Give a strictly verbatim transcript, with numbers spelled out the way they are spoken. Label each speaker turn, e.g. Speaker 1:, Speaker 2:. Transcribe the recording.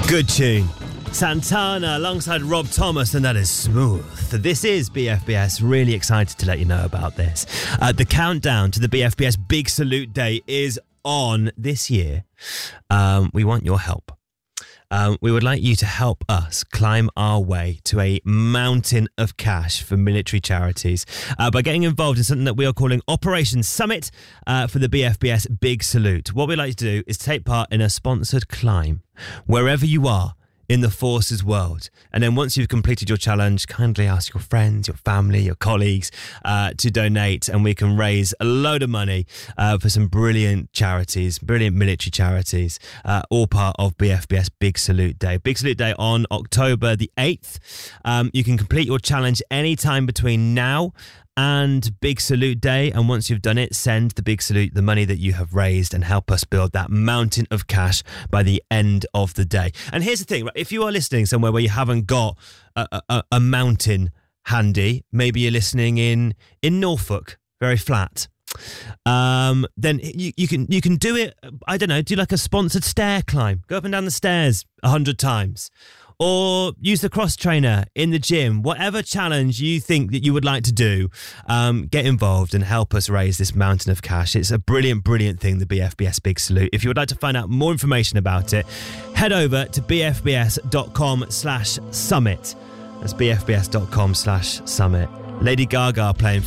Speaker 1: Good tune. Santana alongside Rob Thomas, and that is Smooth. This is B F B S. Really excited to let you know about this. Uh, the countdown to the B F B S Big Salute Day is on this year. Um, we want your help. Um, we would like you to help us climb our way to a mountain of cash for military charities uh, by getting involved in something that we are calling Operation Summit uh, for the B F B S Big Salute. What we like to do is take part in a sponsored climb wherever you are in the forces world. And then once you've completed your challenge, kindly ask your friends, your family, your colleagues uh, to donate, and we can raise a load of money uh, for some brilliant charities, brilliant military charities, uh, all part of B F B S Big Salute Day. Big Salute Day on October the eighth. Um, you can complete your challenge anytime between now and Big Salute Day, and once you've done it, send the Big Salute the money that you have raised and help us build that mountain of cash by the end of the day. And here's the thing, right? If you are listening somewhere where you haven't got a, a, a mountain handy, maybe you're listening in in Norfolk, very flat, um, then you, you can you can do it. I don't know, do like a sponsored stair climb, go up and down the stairs a hundred times. Or use the cross trainer in the gym. Whatever challenge you think that you would like to do, um, get involved and help us raise this mountain of cash. It's a brilliant, brilliant thing, the B F B S Big Salute. If you would like to find out more information about it, head over to bfbs.com slash summit. That's bfbs.com slash summit. Lady Gaga playing for